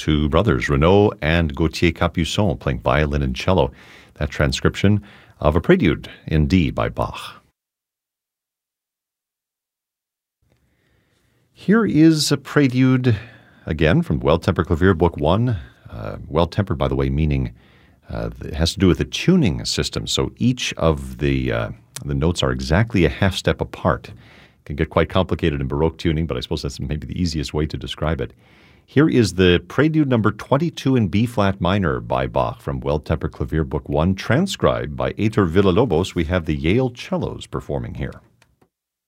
two brothers, Renaud and Gauthier Capuçon, playing violin and cello. That transcription of a prelude in D by Bach. Here is a prelude, again, from Well-Tempered Clavier, Book 1. Well-tempered, by the way, meaning it has to do with the tuning system. So each of the notes are exactly a half step apart. It can get quite complicated in Baroque tuning, but I suppose that's maybe the easiest way to describe it. Here is the Prelude number 22 in B-flat minor by Bach from Well-Tempered Clavier, Book 1, transcribed by Heitor Villa-Lobos. We have the Yale cellos performing here.